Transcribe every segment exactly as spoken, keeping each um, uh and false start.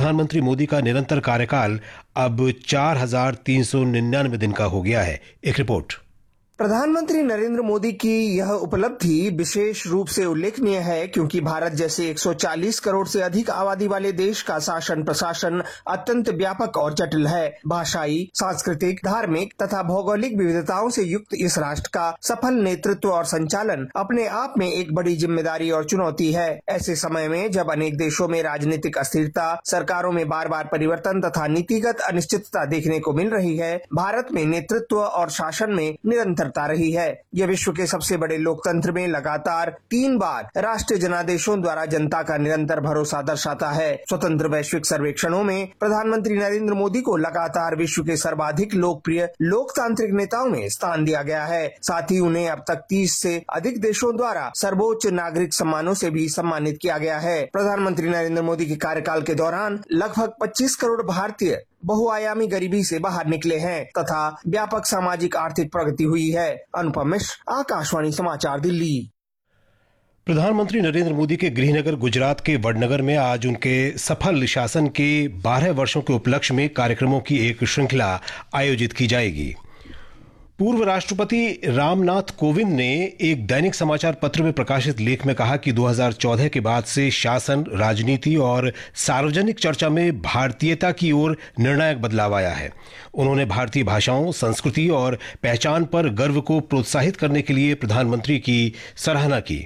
प्रधानमंत्री मोदी का निरंतर कार्यकाल अब चार हजार तीन सौ निन्यानवे दिन का हो गया है। एक रिपोर्ट। प्रधानमंत्री नरेंद्र मोदी की यह उपलब्धि विशेष रूप से उल्लेखनीय है क्योंकि भारत जैसे एक सौ चालीस करोड़ से अधिक आबादी वाले देश का शासन प्रशासन अत्यंत व्यापक और जटिल है। भाषाई, सांस्कृतिक, धार्मिक तथा भौगोलिक विविधताओं से युक्त इस राष्ट्र का सफल नेतृत्व और संचालन अपने आप में एक बड़ी जिम्मेदारी और चुनौती है। ऐसे समय में जब अनेक देशों में राजनीतिक अस्थिरता, सरकारों में बार बार परिवर्तन तथा नीतिगत अनिश्चितता देखने को मिल रही है, भारत में नेतृत्व और शासन में निरंतर रही है। यह विश्व के सबसे बड़े लोकतंत्र में लगातार तीन बार राष्ट्रीय जनादेशों द्वारा जनता का निरंतर भरोसा दर्शाता है। स्वतंत्र वैश्विक सर्वेक्षणों में प्रधानमंत्री नरेंद्र मोदी को लगातार विश्व के सर्वाधिक लोकप्रिय लोकतांत्रिक नेताओं में स्थान दिया गया है। साथ ही उन्हें अब तक तीस से अधिक देशों द्वारा सर्वोच्च नागरिक सम्मानों से भी सम्मानित किया गया है। प्रधानमंत्री नरेंद्र मोदी के कार्यकाल के दौरान लगभग पच्चीस करोड़ भारतीय बहुआयामी गरीबी से बाहर निकले हैं तथा व्यापक सामाजिक आर्थिक प्रगति हुई है। अनुपम मिश्र, आकाशवाणी समाचार, दिल्ली। प्रधानमंत्री नरेंद्र मोदी के गृहनगर गुजरात के वडनगर में आज उनके सफल शासन के बारह वर्षों के उपलक्ष्य में कार्यक्रमों की एक श्रृंखला आयोजित की जाएगी। पूर्व राष्ट्रपति रामनाथ कोविंद ने एक दैनिक समाचार पत्र में प्रकाशित लेख में कहा कि दो हज़ार चौदह के बाद से शासन, राजनीति और सार्वजनिक चर्चा में भारतीयता की ओर निर्णायक बदलाव आया है। उन्होंने भारतीय भाषाओं, संस्कृति और पहचान पर गर्व को प्रोत्साहित करने के लिए प्रधानमंत्री की सराहना की।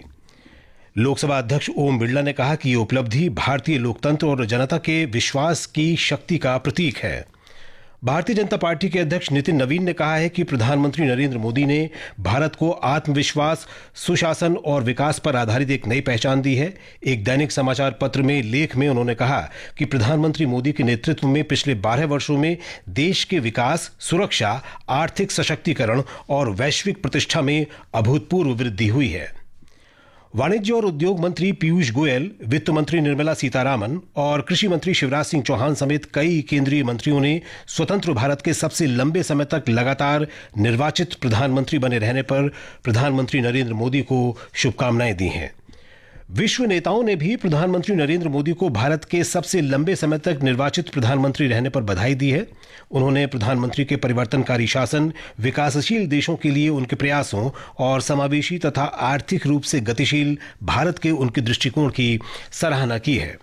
लोकसभा अध्यक्ष ओम बिरला ने कहा कि ये उपलब्धि भारतीय लोकतंत्र और जनता के विश्वास की शक्ति का प्रतीक है। भारतीय जनता पार्टी के अध्यक्ष नितिन नवीन ने कहा है कि प्रधानमंत्री नरेंद्र मोदी ने भारत को आत्मविश्वास, सुशासन और विकास पर आधारित एक नई पहचान दी है। एक दैनिक समाचार पत्र में लेख में उन्होंने कहा कि प्रधानमंत्री मोदी के नेतृत्व में पिछले बारह वर्षों में देश के विकास, सुरक्षा, आर्थिक सशक्तिकरण और वैश्विक प्रतिष्ठा में अभूतपूर्व वृद्धि हुई है। वाणिज्य और उद्योग मंत्री पीयूष गोयल, वित्त मंत्री निर्मला सीतारामन और कृषि मंत्री शिवराज सिंह चौहान समेत कई केंद्रीय मंत्रियों ने स्वतंत्र भारत के सबसे लंबे समय तक लगातार निर्वाचित प्रधानमंत्री बने रहने पर प्रधानमंत्री नरेंद्र मोदी को शुभकामनाएं दी हैं। विश्व नेताओं ने भी प्रधानमंत्री नरेंद्र मोदी को भारत के सबसे लंबे समय तक निर्वाचित प्रधानमंत्री रहने पर बधाई दी है। उन्होंने प्रधानमंत्री के परिवर्तनकारी शासन, विकासशील देशों के लिए उनके प्रयासों और समावेशी तथा आर्थिक रूप से गतिशील भारत के उनके दृष्टिकोण की सराहना की है।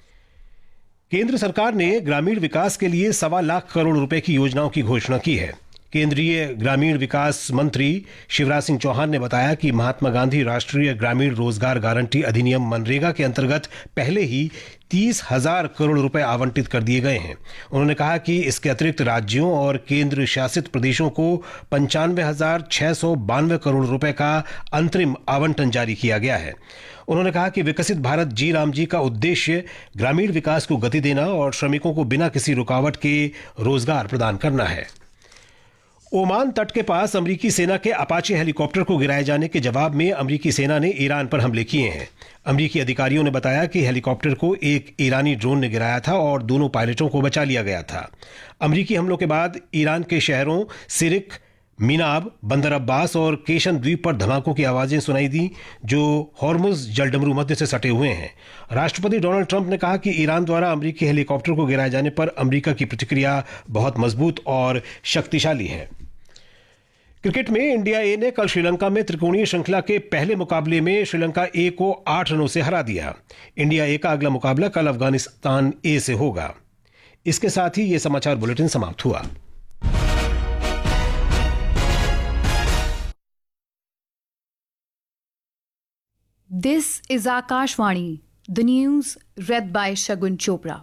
केंद्र सरकार ने ग्रामीण विकास के लिए सवा लाख करोड़ रुपए की योजनाओं की घोषणा की है। केंद्रीय ग्रामीण विकास मंत्री शिवराज सिंह चौहान ने बताया कि महात्मा गांधी राष्ट्रीय ग्रामीण रोजगार गारंटी अधिनियम मनरेगा के अंतर्गत पहले ही तीस हजार करोड़ रुपए आवंटित कर दिए गए हैं। उन्होंने कहा कि इसके अतिरिक्त राज्यों और केंद्र शासित प्रदेशों को पंचानवे हजार छह सौ बानवे करोड़ रुपए का अंतरिम आवंटन जारी किया गया है। उन्होंने कहा कि विकसित भारत जी राम जी का उद्देश्य ग्रामीण विकास को गति देना और श्रमिकों को बिना किसी रुकावट के रोजगार प्रदान करना है। ओमान तट के पास अमेरिकी सेना के अपाचे हेलीकॉप्टर को गिराए जाने के जवाब में अमेरिकी सेना ने ईरान पर हमले किए हैं। अमेरिकी अधिकारियों ने बताया कि हेलीकॉप्टर को एक ईरानी ड्रोन ने गिराया था और दोनों पायलटों को बचा लिया गया था। अमेरिकी हमलों के बाद ईरान के शहरों सिरिक, मीनाब, बंदर अब्बास और केशन द्वीप पर धमाकों की आवाजें सुनाई दी, जो हॉर्मुज जलडमरू मध्य से सटे हुए हैं। राष्ट्रपति डोनाल्ड ट्रंप ने कहा कि ईरान द्वारा अमेरिकी हेलीकॉप्टर को गिराए जाने पर अमेरिका की प्रतिक्रिया बहुत मजबूत और शक्तिशाली है। क्रिकेट में इंडिया ए ने कल श्रीलंका में त्रिकोणीय श्रृंखला के पहले मुकाबले में श्रीलंका ए को आठ रनों से हरा दिया। इंडिया ए का अगला मुकाबला कल अफगानिस्तान ए से होगा। इसके साथ ही यह समाचार बुलेटिन समाप्त हुआ। This is Akashvani, the news read by Shagun Chopra.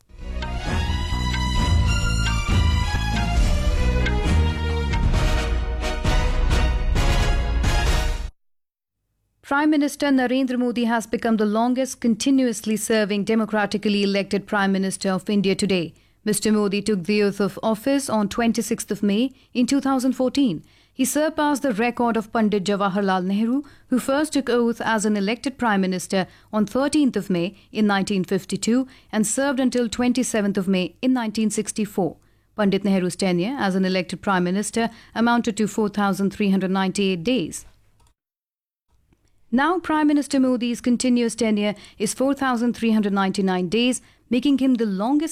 Prime Minister Narendra Modi has become the longest continuously serving democratically elected Prime Minister of India today. Mister Modi took the oath of office on twenty-sixth of May in two thousand fourteen. He surpassed the record of Pandit Jawaharlal Nehru, who first took oath as an elected Prime Minister on thirteenth of May in nineteen fifty-two and served until twenty-seventh of May in nineteen sixty-four. Pandit Nehru's tenure as an elected Prime Minister amounted to four thousand three hundred ninety-eight days. Now Prime Minister Modi's continuous tenure is four thousand three hundred ninety-nine days, making him the longest